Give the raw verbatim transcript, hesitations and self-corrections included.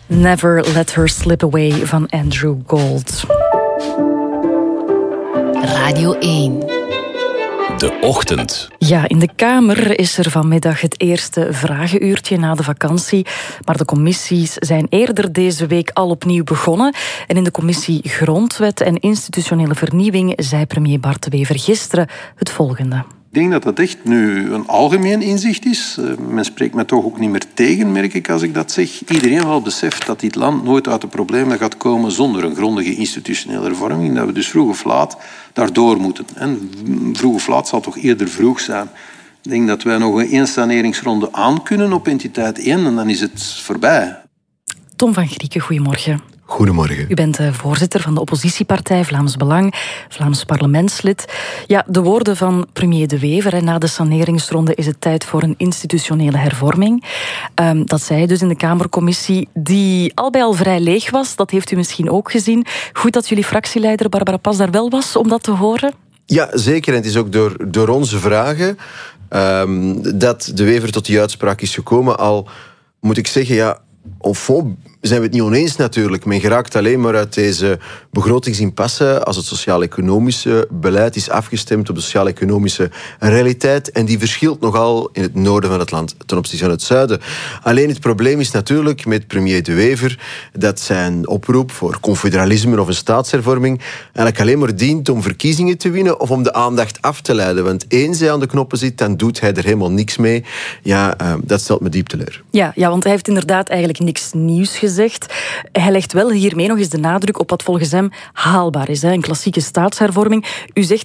Never Let Her Slip Away van Andrew Gold. Radio één. De ochtend. Ja, in de Kamer is er vanmiddag het eerste vragenuurtje na de vakantie. Maar de commissies zijn eerder deze week al opnieuw begonnen. En in de commissie Grondwet en Institutionele Vernieuwing zei premier Bart De Wever gisteren het volgende. Ik denk dat dat echt nu een algemeen inzicht is. Men spreekt me toch ook niet meer tegen, merk ik als ik dat zeg. Iedereen wel beseft dat dit land nooit uit de problemen gaat komen zonder een grondige institutionele hervorming. Dat we dus vroeg of laat daardoor moeten. En vroeg of laat zal toch eerder vroeg zijn. Ik denk dat wij nog één saneringsronde aan kunnen op entiteit één en dan is het voorbij. Tom van Grieken, goedemorgen. Goedemorgen. U bent de voorzitter van de oppositiepartij Vlaams Belang, Vlaams parlementslid. Ja, de woorden van premier De Wever, na de saneringsronde is het tijd voor een institutionele hervorming. Um, dat zei hij dus in de Kamercommissie, die al bij al vrij leeg was. Dat heeft u misschien ook gezien. Goed dat jullie fractieleider Barbara Pas daar wel was om dat te horen. Ja, zeker. En het is ook door, door onze vragen um, dat De Wever tot die uitspraak is gekomen. Al moet ik zeggen, ja, au fond zijn we het niet oneens natuurlijk. Men geraakt alleen maar uit deze begrotingsimpasse als het sociaal-economische beleid is afgestemd op de sociaal-economische realiteit. En die verschilt nogal in het noorden van het land ten opzichte van het zuiden. Alleen het probleem is natuurlijk met premier De Wever dat zijn oproep voor confederalisme of een staatshervorming eigenlijk alleen maar dient om verkiezingen te winnen of om de aandacht af te leiden. Want eens hij aan de knoppen zit, dan doet hij er helemaal niks mee. Ja, uh, dat stelt me diep teleur. Ja, ja, want hij heeft inderdaad eigenlijk niks nieuws gezegd. Hij legt wel hiermee nog eens de nadruk op wat volgens hem haalbaar is. Hè? Een klassieke staatshervorming. U zegt